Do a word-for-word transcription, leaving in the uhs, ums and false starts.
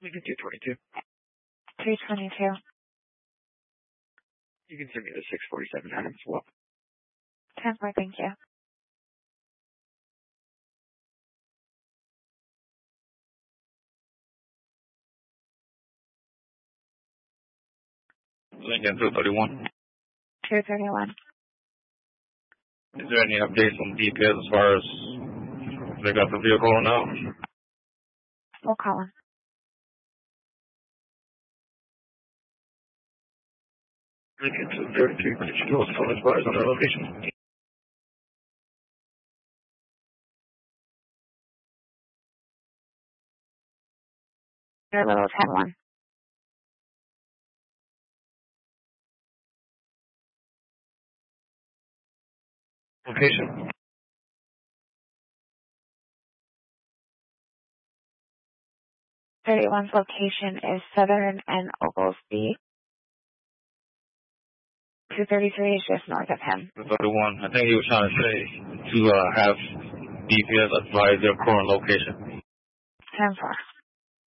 We can do twenty-two. three twenty-two. You can send me the six forty-seven Adams as well. ten four, thank you. Lincoln two thirty-one. two thirty-one. Is there any updates on D P S as far as they got the vehicle or not? We'll call him. Lincoln two thirty-two, could you also call advise on the location? Your little ten one. Location. thirty-one's location is Southern and Oglesby. two thirty-three is just north of him. The thirty-one, I think he was trying to say to uh, have D P S advise their current location. ten four.